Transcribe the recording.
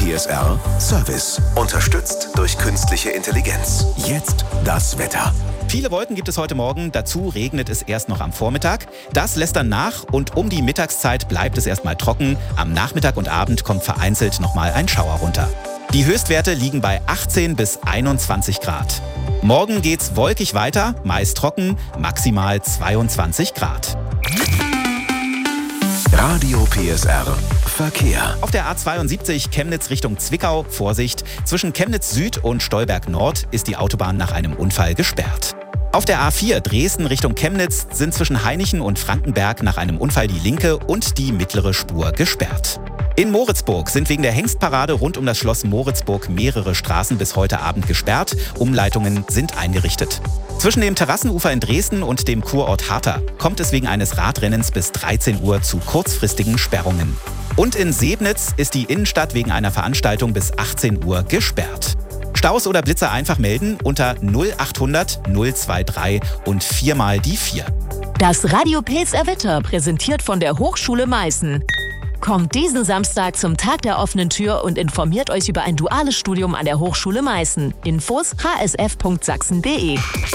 PSR Service. Unterstützt durch künstliche Intelligenz. Jetzt das Wetter. Viele Wolken gibt es heute Morgen, dazu regnet es erst noch am Vormittag. Das lässt dann nach und um die Mittagszeit bleibt es erstmal trocken. Am Nachmittag und Abend kommt vereinzelt nochmal ein Schauer runter. Die Höchstwerte liegen bei 18 bis 21 Grad. Morgen geht's wolkig weiter, meist trocken, maximal 22 Grad. Radio PSR Verkehr. Auf der A72 Chemnitz Richtung Zwickau, Vorsicht, zwischen Chemnitz Süd und Stolberg Nord ist die Autobahn nach einem Unfall gesperrt. Auf der A4 Dresden Richtung Chemnitz sind zwischen Hainichen und Frankenberg nach einem Unfall die linke und die mittlere Spur gesperrt. In Moritzburg sind wegen der Hengstparade rund um das Schloss Moritzburg mehrere Straßen bis heute Abend gesperrt. Umleitungen sind eingerichtet. Zwischen dem Terrassenufer in Dresden und dem Kurort Harter kommt es wegen eines Radrennens bis 13 Uhr zu kurzfristigen Sperrungen. Und in Sebnitz ist die Innenstadt wegen einer Veranstaltung bis 18 Uhr gesperrt. Staus oder Blitzer einfach melden unter 0800 023 und 4 mal die 4. Das Radio PSR Wetter präsentiert von der Hochschule Meißen. Kommt diesen Samstag zum Tag der offenen Tür und informiert euch über ein duales Studium an der Hochschule Meißen. Infos hsf.sachsen.de.